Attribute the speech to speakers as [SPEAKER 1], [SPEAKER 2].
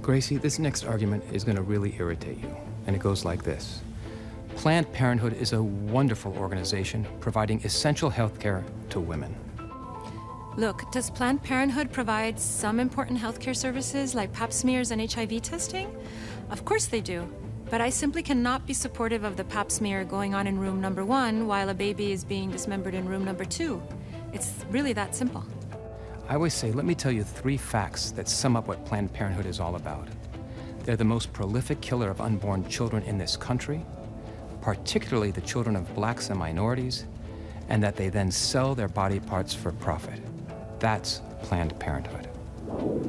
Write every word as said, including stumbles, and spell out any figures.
[SPEAKER 1] Gracie, this next argument is going to really irritate you, and it goes like this. Planned Parenthood is a wonderful organization providing essential health care to women.
[SPEAKER 2] Look, does Planned Parenthood provide some important healthcare services like pap smears and H I V testing? Of course they do. But I simply cannot be supportive of the pap smear going on in room number one while a baby is being dismembered in room number two. It's really that simple.
[SPEAKER 1] I always say, let me tell you three facts that sum up what Planned Parenthood is all about. They're the most prolific killer of unborn children in this country, particularly the children of blacks and minorities, and that they then sell their body parts for profit. That's Planned Parenthood.